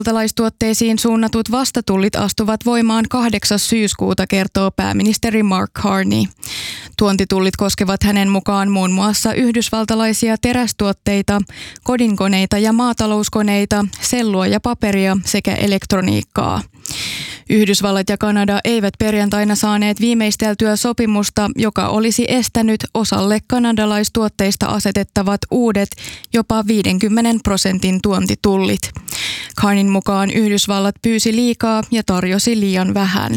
Valtalaistuotteisiin suunnatut vastatullit astuvat voimaan 8. syyskuuta, kertoo pääministeri Mark Carney. Tuontitullit koskevat hänen mukaan muun muassa yhdysvaltalaisia terästuotteita, kodinkoneita ja maatalouskoneita, sellua ja paperia sekä elektroniikkaa. Yhdysvallat ja Kanada eivät perjantaina saaneet viimeisteltyä sopimusta, joka olisi estänyt osalle kanadalaistuotteista asetettavat uudet jopa 50% tuontitullit. Carneyn mukaan Yhdysvallat pyysi liikaa ja tarjosi liian vähän.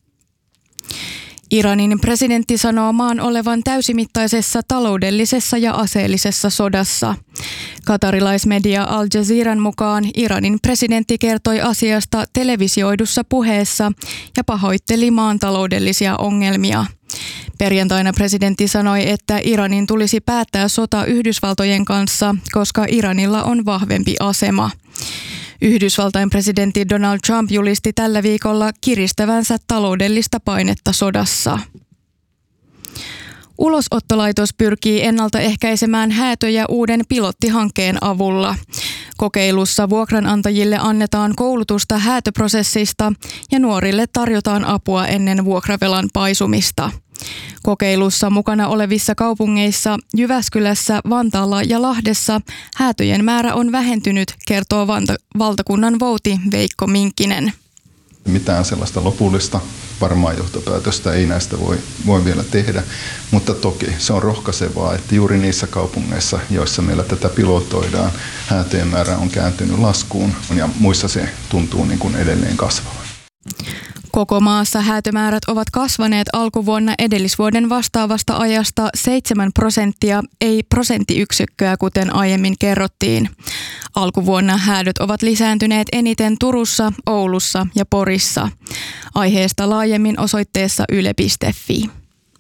Iranin presidentti sanoo maan olevan täysimittaisessa taloudellisessa ja aseellisessa sodassa. Katarilaismedia Al Jazeeran mukaan Iranin presidentti kertoi asiasta televisioidussa puheessa ja pahoitteli maan taloudellisia ongelmia. Perjantaina presidentti sanoi, että Iranin tulisi päättää sota Yhdysvaltojen kanssa, koska Iranilla on vahvempi asema. Yhdysvaltain presidentti Donald Trump julisti tällä viikolla kiristävänsä taloudellista painetta sodassa. Ulosottolaitos pyrkii ennaltaehkäisemään häätöjä uuden pilottihankkeen avulla. Kokeilussa vuokranantajille annetaan koulutusta häätöprosessista ja nuorille tarjotaan apua ennen vuokravelan paisumista. Kokeilussa mukana olevissa kaupungeissa Jyväskylässä, Vantaalla ja Lahdessa häätöjen määrä on vähentynyt, kertoo valtakunnan vouti Veikko Minkkinen. Mitään sellaista lopullista varmaa johtopäätöstä ei näistä voi vielä tehdä, mutta toki se on rohkaisevaa, että juuri niissä kaupungeissa, joissa meillä tätä pilotoidaan, häätöjen määrä on kääntynyt laskuun ja muissa se tuntuu niin kuin edelleen kasvavan. Koko maassa häätömäärät ovat kasvaneet alkuvuonna edellisvuoden vastaavasta ajasta 7%, ei prosenttiyksikköä, kuten aiemmin kerrottiin. Alkuvuonna häädöt ovat lisääntyneet eniten Turussa, Oulussa ja Porissa. Aiheesta laajemmin osoitteessa yle.fi.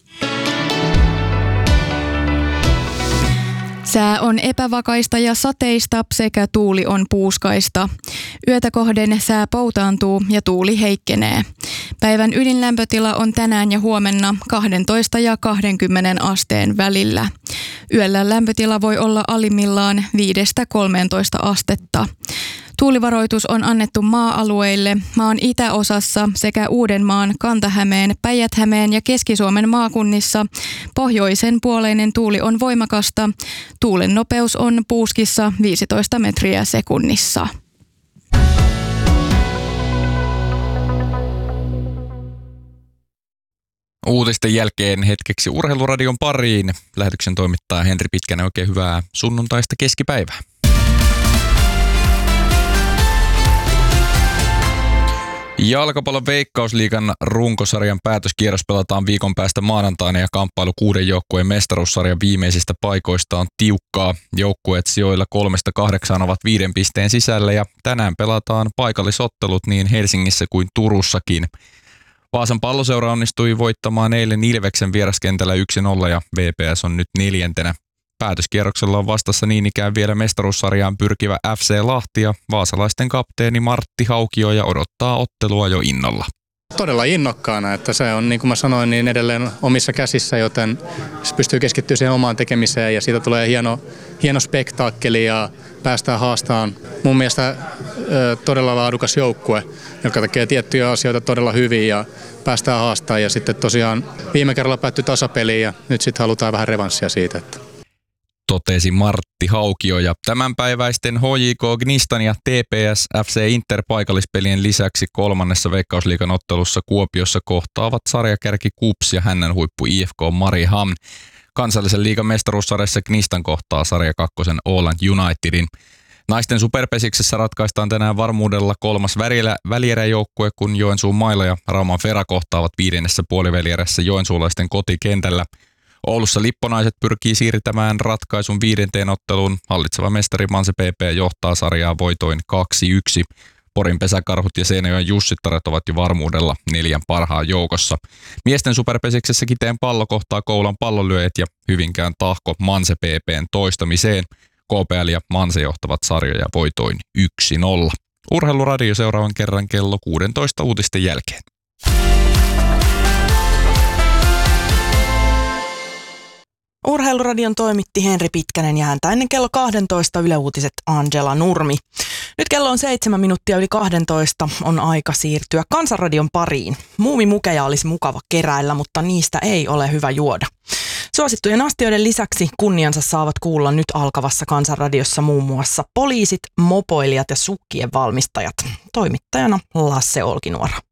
Sää on epävakaista ja sateista sekä tuuli on puuskaista. Yötä kohden sää poutaantuu ja tuuli heikkenee. Päivän ydinlämpötila on tänään ja huomenna 12 ja 20 asteen välillä. Yöllä lämpötila voi olla alimmillaan 5-13 astetta. Tuulivaroitus on annettu maa-alueille maan itäosassa sekä Uudenmaan, Kanta-Hämeen, Päijät-Hämeen ja Keski-Suomen maakunnissa. Pohjoisen puoleinen tuuli on voimakasta. Tuulen nopeus on puuskissa 15 metriä sekunnissa. Uutisten jälkeen hetkeksi Urheiluradion pariin. Lähetyksen toimittaa Henri Pitkänen. Oikein hyvää sunnuntaista keskipäivää. Jalkapallon Veikkausliigan runkosarjan päätöskierros pelataan viikon päästä maanantaina ja kamppailu 6 joukkueen mestaruussarjan viimeisistä paikoista on tiukkaa. Joukkueet sijoilla 3-8 ovat 5 pisteen sisällä ja tänään pelataan paikallisottelut niin Helsingissä kuin Turussakin. Vaasan Palloseura onnistui voittamaan eilen Ilveksen vieraskentällä 1-0 ja VPS on nyt 4. Päätöskierroksella on vastassa niin ikään vielä mestaruussarjaan pyrkivä FC Lahti ja vaasalaisten kapteeni Martti Haukioja odottaa ottelua jo innolla. Todella innokkaana, että se on niin kuin mä sanoin niin edelleen omissa käsissä, joten se pystyy keskittymään siihen omaan tekemiseen ja siitä tulee hieno spektaakkeli ja päästään haastamaan mun mielestä todella laadukas joukkue, joka tekee tiettyjä asioita todella hyvin ja päästään haastamaan ja sitten tosiaan viime kerralla päättyi tasapeliin ja nyt sitten halutaan vähän revanssia siitä. Totesi Martti Haukio ja tämänpäiväisten HJK Gnistan ja TPS FC Inter paikallispelien lisäksi 3. Veikkausliigan ottelussa Kuopiossa kohtaavat sarjakärki KuPS ja Hännän huippu IFK Mariehamn. Kansallisen liigan mestaruussarjassa Gnistan kohtaa sarja 2 Åland Unitedin. Naisten superpesiksessä ratkaistaan tänään varmuudella 3. välieräjoukkue, kun Joensuun Maila ja Rauman Fera kohtaavat 5. puolivälierässä joensuulaisten kotikentällä. Oulussa Lipponaiset pyrkii siirtämään ratkaisun 5. otteluun. Hallitseva mestari Manse PP johtaa sarjaa voitoin 2-1. Porin Pesäkarhut ja Seinäjoen Jussittaret ovat jo varmuudella 4 parhaan joukossa. Miesten superpesiksessä Kiteen Pallo kohtaa Koulan Pallonlyöjät ja Hyvinkään Tahko Manse PP:n toistamiseen. KPL ja Manse johtavat sarjoja voitoin 1-0. Urheiluradio seuraavan kerran kello 16 uutisten jälkeen. Urheiluradion toimitti Henri Pitkänen ja häntä ennen kello 12 Yle Uutiset Angela Nurmi. Nyt kello on 7 minuuttia yli 12, on aika siirtyä Kansanradion pariin. Muumimukeja olisi mukava keräillä, mutta niistä ei ole hyvä juoda. Suosittujen astioiden lisäksi kunniansa saavat kuulla nyt alkavassa Kansanradiossa muun muassa poliisit, mopoilijat ja sukkien valmistajat. Toimittajana Lasse Olkinuora.